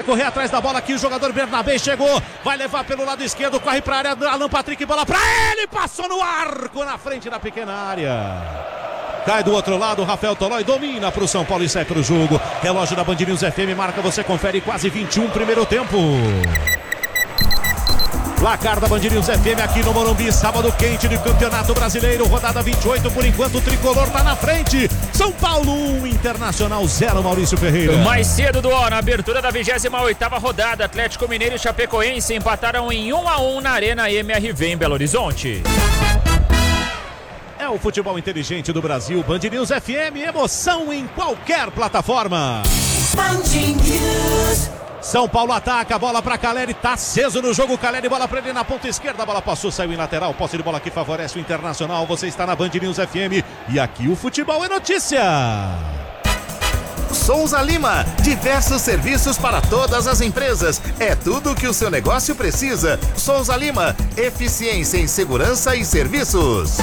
correr atrás da bola aqui, o jogador Bernabé chegou, vai levar pelo lado esquerdo, corre para a área, Alan Patrick, bola para ele, passou no arco, na frente da pequena área. Cai do outro lado, Rafael Tolói domina para o São Paulo e sai para o jogo. Relógio da Band News FM marca, você confere, quase 21 primeiro tempo. Placar da Band News FM aqui no Morumbi, sábado quente de Campeonato Brasileiro, rodada 28, por enquanto o tricolor tá na frente. São Paulo 1, Internacional 0, Maurício Ferreira. Mais cedo do ano, abertura da 28ª rodada, Atlético Mineiro e Chapecoense empataram em 1-1 na Arena MRV em Belo Horizonte. É o futebol inteligente do Brasil, Band News FM, emoção em qualquer plataforma. Band News. São Paulo ataca, a bola para Caleri, tá aceso no jogo, Caleri, bola para ele na ponta esquerda, a bola passou, saiu em lateral, posse de bola que favorece o Internacional, você está na Band News FM e aqui o futebol é notícia. Souza Lima, diversos serviços para todas as empresas, é tudo o que o seu negócio precisa. Souza Lima, eficiência em segurança e serviços.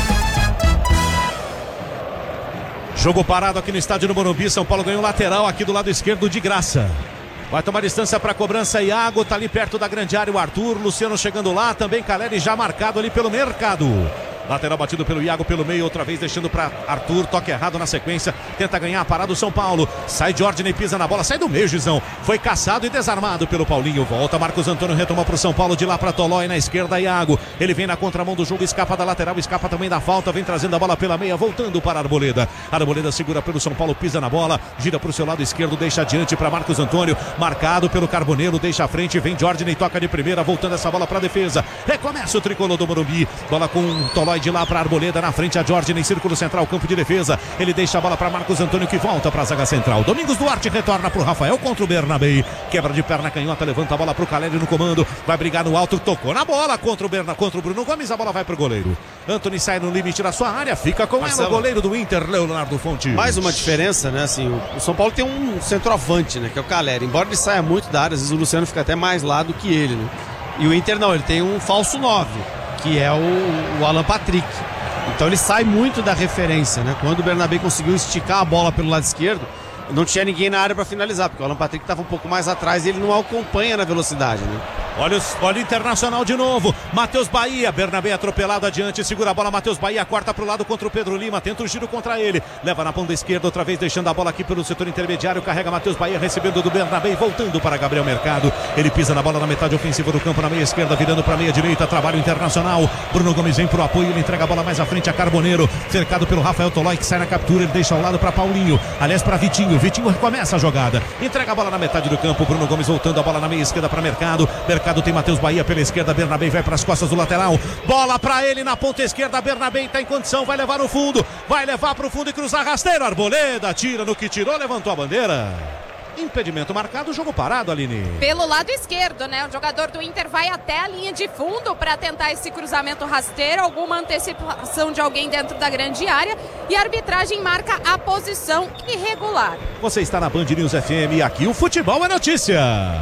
Jogo parado aqui no estádio do Morumbi, São Paulo ganhou lateral aqui do lado esquerdo de graça. Vai tomar distância para a cobrança, Iago, tá ali perto da grande área, o Arthur, Luciano chegando lá, também Caleri já marcado ali pelo Mercado. Lateral batido pelo Iago pelo meio, outra vez deixando para Arthur, toque errado na sequência, tenta ganhar a parada do São Paulo, sai Jordan e pisa na bola, sai do meio, Gizão, foi caçado e desarmado pelo Paulinho, volta Marcos Antônio, retoma para o São Paulo, de lá para Tolói, na esquerda Iago, ele vem na contramão do jogo, escapa da lateral, escapa também da falta, vem trazendo a bola pela meia, voltando para Arboleda, Arboleda segura pelo São Paulo, pisa na bola, gira para o seu lado esquerdo, deixa adiante para Marcos Antônio, marcado pelo Carboneiro, deixa à frente, vem Jordan e toca de primeira, voltando essa bola para a defesa, recomeça o tricolor do Morumbi, bola com Tolói de lá para Arboleda, na frente a Jordan em círculo central, campo de defesa, ele deixa a bola para Marcos Antônio que volta para a zaga central, Domingos Duarte retorna para o Rafael contra o Bernabé, quebra de perna canhota, levanta a bola para o Caleri no comando, vai brigar no alto, tocou na bola contra o Bruno Gomes, a bola vai para o goleiro, Antony sai no limite da sua área, fica com ela o goleiro do Inter, Leonardo Fontes. Mais uma diferença, né, assim, o São Paulo tem um centroavante, né, que é o Caleri, embora ele saia muito da área, às vezes o Luciano fica até mais lá do que ele, né, e o Inter não, ele tem um falso 9, que é o Alan Patrick. Então ele sai muito da referência, né? Quando o Bernabé conseguiu esticar a bola pelo lado esquerdo, não tinha ninguém na área para finalizar, porque o Alan Patrick estava um pouco mais atrás e ele não acompanha na velocidade, né? Olha o Internacional de novo, Matheus Bahia, Bernabé atropelado adiante, segura a bola, Matheus Bahia, corta para o lado contra o Pedro Lima, tenta o giro contra ele, leva na ponta esquerda, outra vez deixando a bola aqui pelo setor intermediário, carrega Matheus Bahia, recebendo do Bernabé e voltando para Gabriel Mercado, ele pisa na bola na metade ofensiva do campo, na meia esquerda, virando para a meia direita, trabalho Internacional, Bruno Gomes vem para o apoio, ele entrega a bola mais à frente a Carboneiro, cercado pelo Rafael Tolói, que sai na captura, ele deixa ao lado para Paulinho, aliás para Vitinho recomeça a jogada, entrega a bola na metade do campo, Bruno Gomes voltando a bola na meia esquerda para Mercado tem Matheus Bahia pela esquerda, Bernabé vai para as costas do lateral, bola para ele na ponta esquerda, Bernabé está em condição, vai levar no fundo, vai levar para o fundo e cruzar rasteiro, Arboleda tira no que tirou, levantou a bandeira. Impedimento marcado, jogo parado, Aline. Pelo lado esquerdo, né? O jogador do Inter vai até a linha de fundo para tentar esse cruzamento rasteiro, alguma antecipação de alguém dentro da grande área e a arbitragem marca a posição irregular. Você está na Band News FM e aqui o futebol é notícia.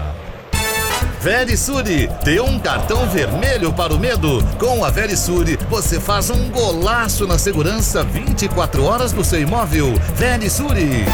Verisure, dê um cartão vermelho para o medo. Com a Verisure, você faz um golaço na segurança 24 horas do seu imóvel. Verisure.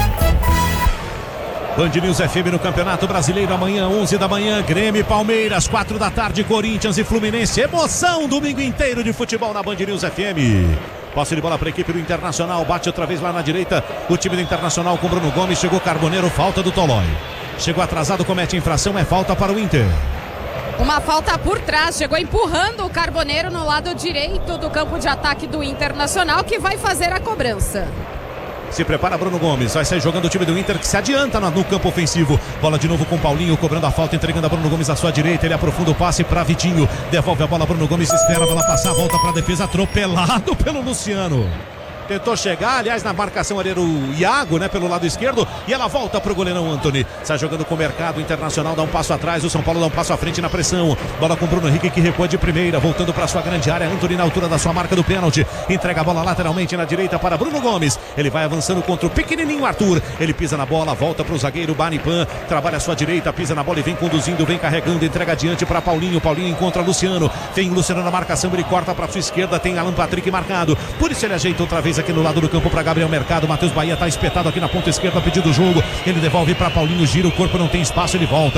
Band News FM no Campeonato Brasileiro, amanhã 11 da manhã, Grêmio e Palmeiras, 4 da tarde, Corinthians e Fluminense, emoção, domingo inteiro de futebol na Band News FM. Posse de bola para a equipe do Internacional, bate outra vez lá na direita, o time do Internacional com Bruno Gomes, chegou Carboneiro, falta do Tolói. Chegou atrasado, comete infração, é falta para o Inter. Uma falta por trás, chegou empurrando o Carboneiro no lado direito do campo de ataque do Internacional, que vai fazer a cobrança. Se prepara Bruno Gomes, vai sair jogando o time do Inter que se adianta no campo ofensivo. Bola de novo com Paulinho, cobrando a falta, entregando a Bruno Gomes à sua direita. Ele aprofunda o passe para Vitinho, devolve a bola, Bruno Gomes espera a bola passar, volta para a defesa, atropelado pelo Luciano. Tentou chegar, aliás, na marcação ali era o Iago, né, pelo lado esquerdo, e ela volta pro goleirão Antony. Sai jogando com o Mercado, Internacional dá um passo atrás, o São Paulo dá um passo à frente na pressão. Bola com o Bruno Henrique que recua de primeira, voltando para sua grande área. Antony na altura da sua marca do pênalti. Entrega a bola lateralmente na direita para Bruno Gomes. Ele vai avançando contra o pequenininho Arthur. Ele pisa na bola, volta pro zagueiro Banipan, trabalha a sua direita, pisa na bola e vem conduzindo, vem carregando, entrega adiante para Paulinho. Paulinho encontra Luciano. Vem o Luciano na marcação, ele corta para sua esquerda, tem Alan Patrick marcado. Por isso ele ajeita outra vez aqui no lado do campo para Gabriel Mercado. Matheus Bahia está espetado aqui na ponta esquerda, pedindo o jogo. Ele devolve para Paulinho, gira o corpo, não tem espaço, ele volta.